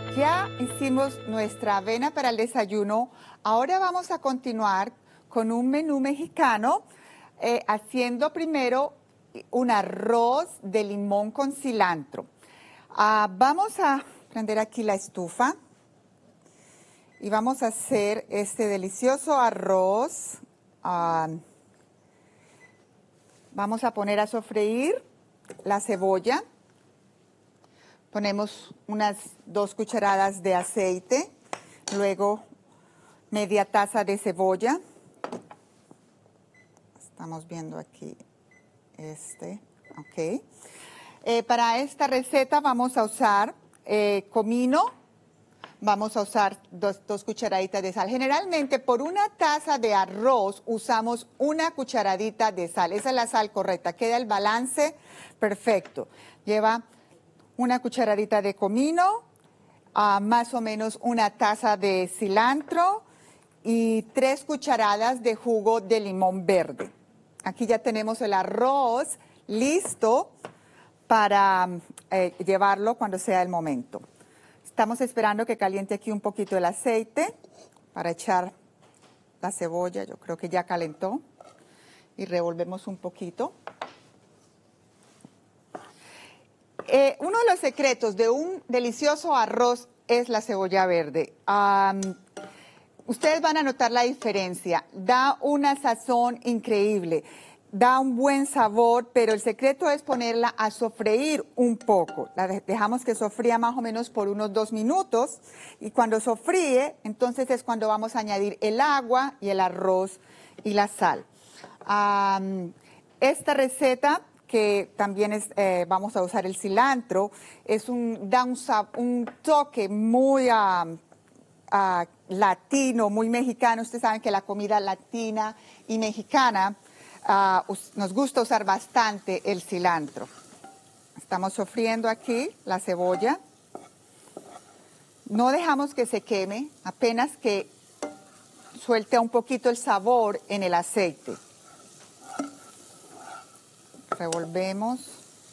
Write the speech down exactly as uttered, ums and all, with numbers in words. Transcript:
Ya hicimos nuestra avena para el desayuno. Ahora vamos a continuar con un menú mexicano, eh, haciendo primero un arroz de limón con cilantro. Ah, vamos a prender aquí la estufa y vamos a hacer este delicioso arroz. Ah, vamos a poner a sofreír la cebolla. Ponemos unas dos cucharadas de aceite, luego media taza de cebolla. Estamos viendo aquí este, ok. Eh, para esta receta vamos a usar eh, comino, vamos a usar dos, dos cucharaditas de sal. Generalmente por una taza de arroz usamos una cucharadita de sal. Esa es la sal correcta, queda el balance perfecto. Lleva una cucharadita de comino, uh, más o menos una taza de cilantro y tres cucharadas de jugo de limón verde. Aquí ya tenemos el arroz listo para eh, llevarlo cuando sea el momento. Estamos esperando que caliente aquí un poquito el aceite para echar la cebolla. Yo creo que ya calentó. Y revolvemos un poquito. Eh, uno de los secretos de un delicioso arroz es la cebolla verde. Um, ustedes van a notar la diferencia. Da una sazón increíble, da un buen sabor, pero el secreto es ponerla a sofreír un poco. La dejamos que sofría más o menos por unos dos minutos y cuando sofríe, entonces es cuando vamos a añadir el agua y el arroz y la sal. Um, esta receta, que también es, eh, vamos a usar el cilantro, es un, da un, un toque muy uh, uh, latino, muy mexicano. Ustedes saben que la comida latina y mexicana uh, us, nos gusta usar bastante el cilantro. Estamos sofriendo aquí la cebolla. No dejamos que se queme, apenas que suelte un poquito el sabor en el aceite. Revolvemos.